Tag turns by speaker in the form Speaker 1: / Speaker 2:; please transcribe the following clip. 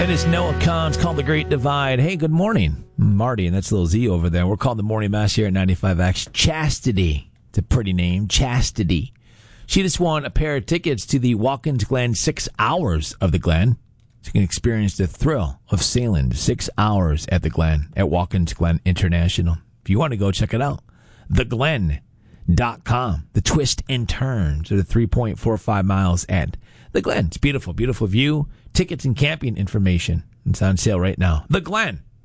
Speaker 1: That is Noah Kahn's called The Great Divide. Hey, good morning. Marty, and that's little Z over there. We're called the Morning Mass here at 95X. Chastity. It's a pretty name. Chastity. She just won a pair of tickets to the Watkins Glen 6 Hours of the Glen. So you can experience the thrill of sailing 6 hours at the Glen at Watkins Glen International. If you want to go, check it out. TheGlen.com. The twists and turns of the 3.45 miles at the Glen. It's beautiful, beautiful view. Tickets and camping information. It's on sale right now. The Glen.